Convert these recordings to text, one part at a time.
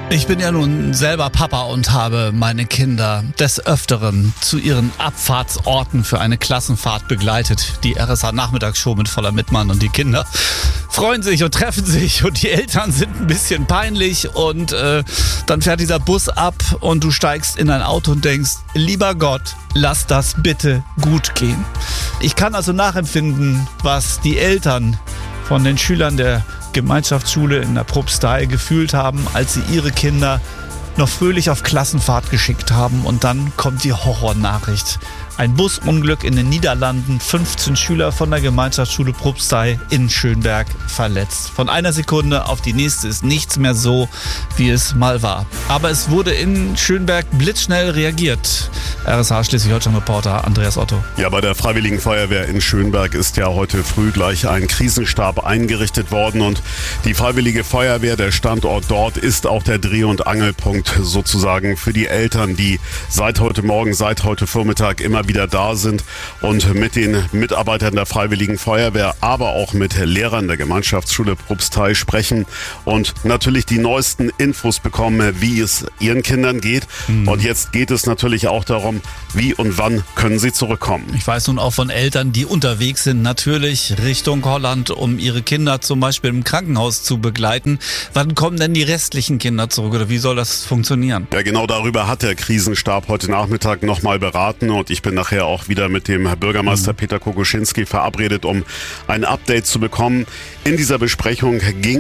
Ich bin ja nun selber Papa und habe meine Kinder des Öfteren zu ihren Abfahrtsorten für eine Klassenfahrt begleitet. Die RSA-Nachmittagsshow mit Voller Mittmann, und die Kinder freuen sich und treffen sich und die Eltern sind ein bisschen peinlich und dann fährt dieser Bus ab und du steigst in ein Auto und denkst, lieber Gott, lass das bitte gut gehen. Ich kann also nachempfinden, was die Eltern von den Schülern der Gemeinschaftsschule in der Propstei gefühlt haben, als sie ihre Kinder noch fröhlich auf Klassenfahrt geschickt haben, und dann kommt die Horrornachricht. Ein Busunglück in den Niederlanden, 15 Schüler von der Gemeinschaftsschule Propstei in Schönberg verletzt. Von einer Sekunde auf die nächste ist nichts mehr so, wie es mal war. Aber es wurde in Schönberg blitzschnell reagiert. RSA Schleswig-Holstein-Reporter Andreas Otto. Ja, bei der Freiwilligen Feuerwehr in Schönberg ist ja heute früh gleich ein Krisenstab eingerichtet worden, und die Freiwillige Feuerwehr, der Standort dort, ist auch der Dreh- und Angelpunkt sozusagen für die Eltern, die seit heute Morgen, seit heute Vormittag immer wieder da sind und mit den Mitarbeitern der Freiwilligen Feuerwehr, aber auch mit Lehrern der Gemeinschaftsschule Propstei sprechen und natürlich die neuesten Infos bekommen, wie es ihren Kindern geht. Und jetzt geht es natürlich auch darum, wie und wann können sie zurückkommen. Ich weiß nun auch von Eltern, die unterwegs sind, natürlich Richtung Holland, um ihre Kinder zum Beispiel im Krankenhaus zu begleiten. Wann kommen denn die restlichen Kinder zurück, oder wie soll das funktionieren? Ja, genau darüber hat der Krisenstab heute Nachmittag nochmal beraten, und ich bin nachher auch wieder mit dem Bürgermeister Peter Kokoschinski verabredet, um ein Update zu bekommen. In dieser Besprechung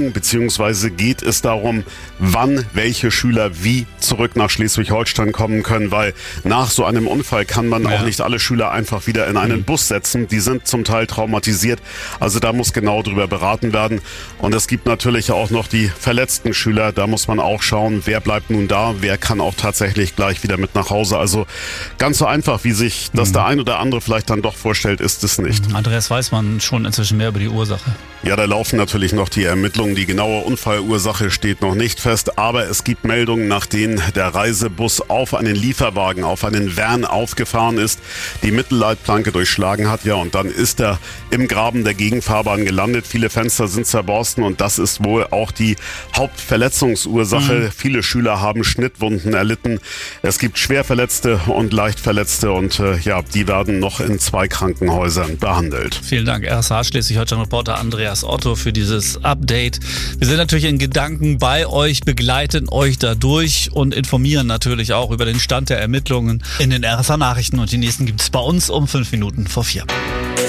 geht es darum, wann welche Schüler wie zurück nach Schleswig-Holstein kommen können, weil nach so einem Unfall kann man auch nicht alle Schüler einfach wieder in einen Bus setzen. Die sind zum Teil traumatisiert, also da muss genau drüber beraten werden. Und es gibt natürlich auch noch die verletzten Schüler, da muss man auch schauen, wer bleibt nun da, wer kann auch tatsächlich gleich wieder mit nach Hause. Also ganz so einfach, wie sich das der ein oder andere vielleicht dann doch vorstellt, ist es nicht. Andreas, weiß man schon inzwischen mehr über die Ursache? Ja, da laufen natürlich noch die Ermittlungen. Die genaue Unfallursache steht noch nicht fest, aber es gibt Meldungen, nach denen der Reisebus auf einen Lieferwagen, auf einen Van aufgefahren ist, die Mittelleitplanke durchschlagen hat, ja, und dann ist er im Graben der Gegenfahrbahn gelandet. Viele Fenster sind zerborsten, und das ist wohl auch die Hauptverletzungsursache. Viele Schüler haben Schnittwunden erlitten. Es gibt Schwerverletzte und Leichtverletzte, und die werden noch in 2 Krankenhäusern behandelt. Vielen Dank, RSA Schleswig-Holstein-Reporter Andreas Otto, für dieses Update. Wir sind natürlich in Gedanken bei euch, begleiten euch dadurch und informieren natürlich auch über den Stand der Ermittlungen in den RSA-Nachrichten. Und die nächsten gibt es bei uns um 5 Minuten vor 4.